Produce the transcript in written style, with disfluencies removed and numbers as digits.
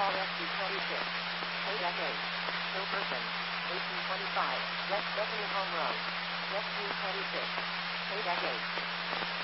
call SB26. Paid at 8. No person. 1825. West Bethany Home Road. SB26. Paid at 8.